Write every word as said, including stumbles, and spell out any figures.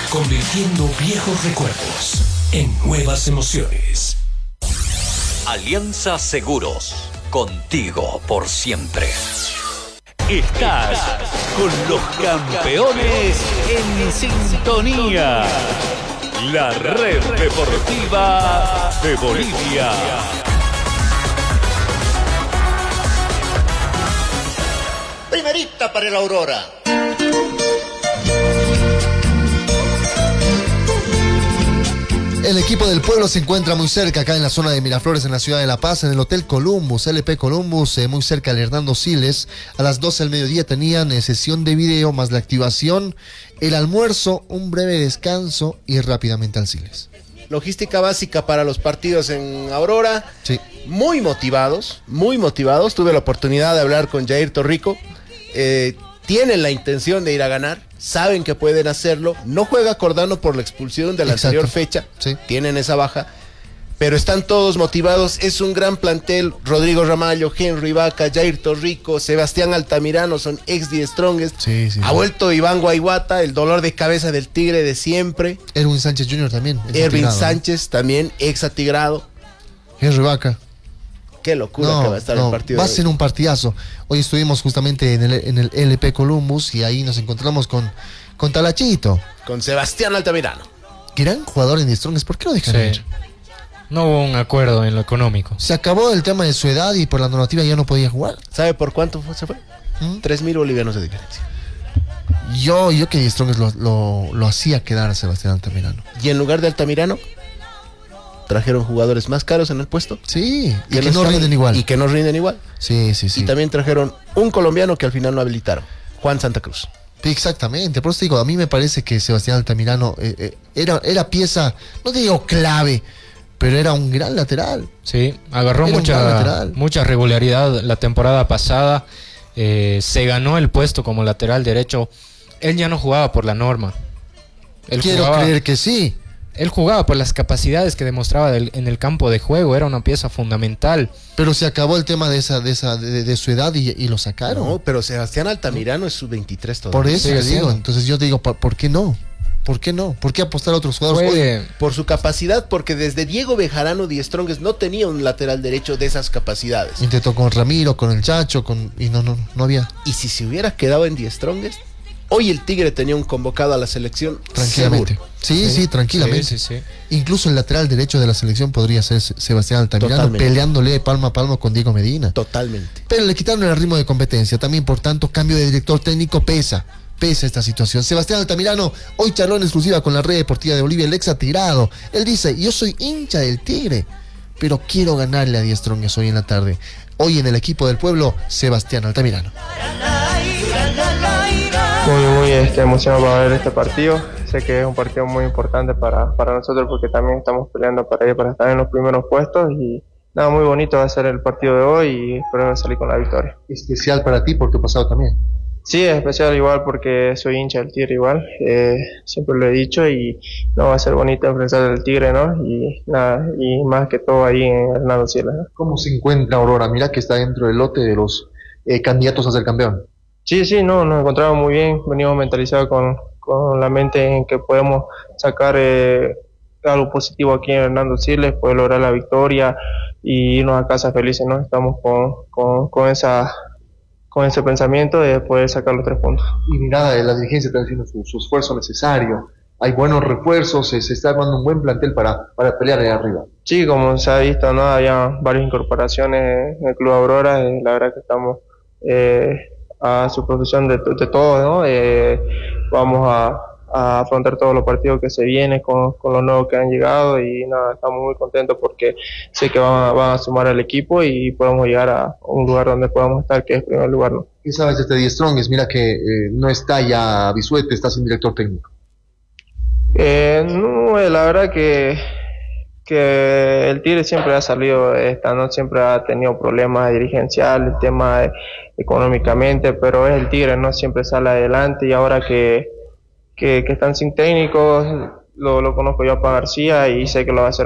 Convirtiendo viejos recuerdos en nuevas emociones. Alianza Seguros, contigo por siempre. Estás con los campeones en sintonía. La red deportiva de Bolivia. Primerita para el Aurora. El equipo del pueblo se encuentra muy cerca, acá en la zona de Miraflores, en la ciudad de La Paz, en el Hotel Columbus, L P Columbus, eh, muy cerca de Hernando Siles. A las doce del mediodía tenían eh, sesión de video más la activación, el almuerzo, un breve descanso y rápidamente al Siles. Logística básica para los partidos en Aurora. Sí. Muy motivados, muy motivados. Tuve la oportunidad de hablar con Jair Torrico. Eh, tienen la intención de ir a ganar. Saben que pueden hacerlo. No juega Cordano por la expulsión de la Exacto. anterior fecha. Sí. Tienen esa baja. Pero están todos motivados. Es un gran plantel. Rodrigo Ramallo, Henry Vaca, Jair Torrico, Sebastián Altamirano son ex The Strongest. Sí, sí, ha sí. vuelto Iván Guayguata, el dolor de cabeza del Tigre de siempre. Erwin Sánchez junior también. Erwin atigrado, Sánchez, ¿no? También ex atigrado. Henry Vaca. Qué locura No, que va a estar no, el partido. va a de ser hoy. un partidazo. Hoy estuvimos justamente en el, en el L P Columbus y ahí nos encontramos con, con Talachito. Con Sebastián Altamirano. Gran jugador en The Strongest. ¿Por qué lo dejan Sí. ir? No hubo un acuerdo en lo económico. Se acabó el tema de su edad y por la normativa ya no podía jugar. ¿Sabe por cuánto fue- se fue? ¿Mm? Tres mil bolivianos de diferencia. Yo, yo que The Strongest lo, lo, lo hacía quedar a Sebastián Altamirano. Y en lugar de Altamirano, trajeron jugadores más caros en el puesto. Sí, y que no estaban- rinden igual. Y que no rinden igual. Sí, sí, sí. Y también trajeron un colombiano que al final no habilitaron. Juan Santa Cruz. Exactamente, por eso te digo, a mí me parece que Sebastián Altamirano eh, eh, era, era pieza, no te digo clave, pero era un gran lateral. Sí, agarró Era un gran mucha, lateral. mucha regularidad la temporada pasada. Eh, se ganó el puesto como lateral derecho. Él ya no jugaba por la norma. Él Quiero jugaba, creer que sí. él jugaba por las capacidades que demostraba del- en el campo de juego. Era una pieza fundamental. Pero se acabó el tema de esa, de esa, de, de su edad y, y lo sacaron. No, pero Sebastián Altamirano es sub veintitrés todavía. por eso sigue te digo, siendo. entonces yo te digo, ¿por, por qué no? ¿Por qué no? ¿Por qué apostar a otros jugadores? Fue- Oye, Por su capacidad, porque desde Diego Bejarano The Strongest no tenía un lateral derecho de esas capacidades. intentó con Ramiro, con el Chacho, con y no, no, no había. Y si se hubiera quedado en The Strongest, hoy el Tigre tenía un convocado a la selección Tranquilamente. seguro. Sí, sí, tranquilamente. Sí, sí, sí. Incluso el lateral derecho de la selección podría ser Se- Sebastián Altamirano, Totalmente. peleándole palmo a palmo con Diego Medina. Totalmente. Pero le quitaron el ritmo de competencia. También, por tanto, cambio de director técnico pesa. Pesa esta situación. Sebastián Altamirano hoy charló en exclusiva con la Red Deportiva de Bolivia, el ex tirado. Él dice, yo soy hincha del Tigre, pero quiero ganarle a The Strongest hoy en la tarde. Hoy en el equipo del pueblo, Sebastián Altamirano. Muy, muy este, emocionado para ver este partido. Sé que es un partido muy importante para, para nosotros porque también estamos peleando para ir para estar en los primeros puestos y nada, muy bonito va a ser el partido de hoy y espero salir con la victoria. Especial para ti por tu pasado también. Sí, es especial igual porque soy hincha del Tigre igual, eh, siempre lo he dicho y no va a ser bonito enfrentar al Tigre, ¿no? Y nada, y más que todo ahí en Hernando Siles, ¿no? ¿Cómo se encuentra Aurora? Mira que está dentro del lote de los eh, candidatos a ser campeón. Sí, sí, no, nos encontramos muy bien, venimos mentalizados con, con la mente en que podemos sacar eh, algo positivo aquí en Hernando Siles, poder lograr la victoria y irnos a casa felices, ¿no? Estamos con, con, con esa con ese pensamiento de poder sacar los tres puntos. Y mira, la dirigencia está haciendo su, su esfuerzo necesario. Hay buenos refuerzos, se, se está armando un buen plantel para, para pelear ahí arriba. Sí, como se ha visto, ¿no? Había varias incorporaciones en el Club Aurora, eh, la verdad que estamos eh, a su profesión de, de todos, ¿no? Eh, vamos a, a afrontar todos los partidos que se vienen con, con los nuevos que han llegado y nada, estamos muy contentos porque sé que van a, van a sumar al equipo y podemos llegar a un lugar donde podamos estar, que es primer lugar, ¿no? ¿Qué sabes de este The Strongest? Mira que eh, no está ya Bisuete, está sin director técnico. Eh, no, eh, la verdad que que el Tigre siempre ha salido de esta, no siempre ha tenido problemas dirigenciales, el tema de, económicamente, pero es el Tigre, no siempre sale adelante y ahora que, que, que están sin técnicos, lo, lo conozco yo a Pan García y sé que lo va a hacer